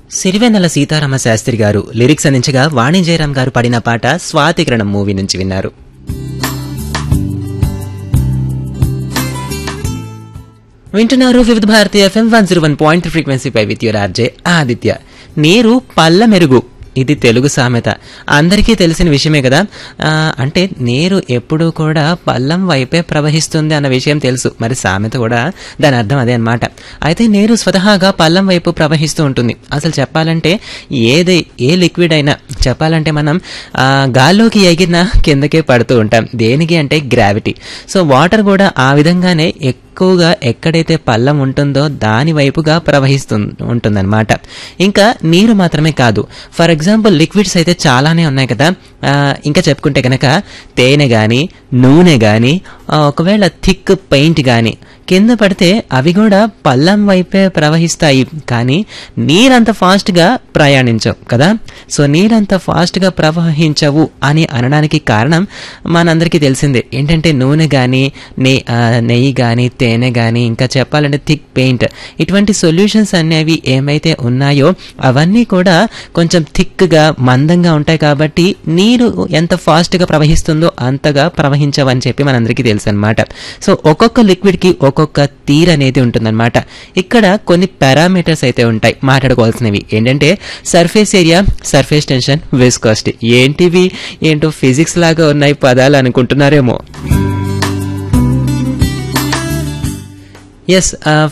సిరివెన్నెల సీతారామ శాస్త్రి గారు లిరిక్స్ అందించగా వాణి జయరాం గారు పాడిన పాట స్వాతికిరణం మూవీ నుంచి విన్నారు. వింటున్నారు వివిధ Bharati FM 101.3 ఫ్రీక్వెన్సీపై with your RJ Aditya. నీరు పల్ల మెరుగు, ఇది తెలుగు సామెత, అందరికీ తెలిసిన విషయమే కదా. అంటే నీరు ఎప్పుడూ కూడా పల్లం వైపే ప్రవహిస్తుంది అన్న విషయం తెలుసు, మరి సామెత కూడా దాని అర్థం అదే అన్నమాట. అయితే నీరు స్వతహాగా పల్లం వైపు ప్రవహిస్తూ ఉంటుంది. అసలు చెప్పాలంటే ఏ లిక్విడ్ అయినా చెప్పాలంటే మనం గాల్లోకి ఎగిరినా కిందకే పడుతూ ఉంటాం. దేనికి అంటే గ్రావిటీ. సో వాటర్ కూడా ఆ విధంగానే ఎక్కువగా ఎక్కడైతే పల్లం ఉంటుందో దాని వైపుగా ఉంటుందన్నమాట. ఇంకా నీరు మాత్రమే కాదు, ఫర్ ఎగ్జాంపుల్ లిక్విడ్స్ అయితే చాలానే ఉన్నాయి కదా. ఇంకా చెప్పుకుంటే కనుక తేనె కానీ, నూనె కానీ, ఒకవేళ థిక్ పెయింట్ కానీ కింద పడితే అవి కూడా పల్లం వైపే ప్రవహిస్తాయి. కానీ నీరంత ఫాస్ట్గా ప్రయాణించవు కదా. సో నీరంత ఫాస్ట్గా ప్రవహించవు అని అనడానికి కారణం మనందరికీ తెలిసిందే. ఏంటంటే నూనె కానీ, నెయ్యి కానీ, తేనె కానీ, ఇంకా చెప్పాలంటే థిక్ పెయింట్, ఇటువంటి సొల్యూషన్స్ అనేవి ఏమైతే ఉన్నాయో అవన్నీ కూడా కొంచెం థిక్గా మందంగా ఉంటాయి. కాబట్టి నీరు ఎంత ఫాస్ట్గా ప్రవహిస్తుందో అంతగా ప్రవహించవని చెప్పి మనందరికీ తెలుసు అనమాట. సో ఒక్కొక్క లిక్విడ్కి ఒక్కొక్క తీర్ అనేది ఉంటుందన్నమాట. ఇక్కడ కొన్ని పారామీటర్స్ అయితే ఉంటాయి మాట్లాడుకోవాల్సినవి. ఏంటంటే surface area, surface tension, viscosity. ఏంటో ఫిజిక్స్ లాగా ఉన్నాయి పదాలు అనుకుంటున్నారేమో. ఎస్,